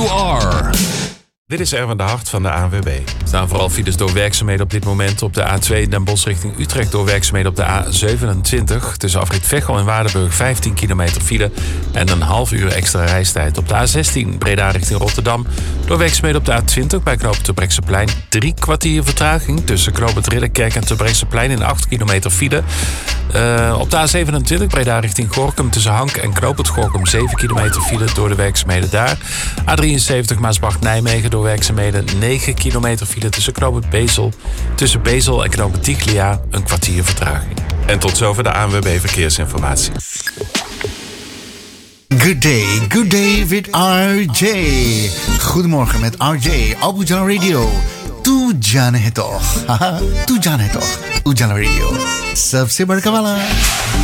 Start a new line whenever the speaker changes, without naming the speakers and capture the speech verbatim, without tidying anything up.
you are.
Dit is Erwin de Hart van de A N W B. Er staan vooral files door werkzaamheden op dit moment. Op de A twee Den Bosch richting Utrecht door werkzaamheden op de A zevenentwintig. Tussen afrit Veghel en Waardenburg vijftien kilometer file en een half uur extra reistijd. Op de A zestien Breda richting Rotterdam. Door werkzaamheden op de A twintig bij knooppunt Terbrechtseplein. Drie kwartier vertraging tussen knooppunt Ridderkerk en Terbrechtseplein in acht kilometer file. Uh, op de A zevenentwintig Breda richting Gorinchem tussen Hank en knooppunt Gorinchem zeven kilometer file door de werkzaamheden daar. A drieënzeventig Maasbracht-Nijmegen door werkzaamheden negen kilometer file tussen knooppunt Bezel. Tussen Bezel en knooppunt Tiglia een kwartier vertraging. En tot zover de A N W B Verkeersinformatie.
Good day, good day with R J. Goedemorgen met R J op Ujala Radio. तू जाने है तो, तू जाने है तो, Ujala Radio. सबसे बड़का वाला.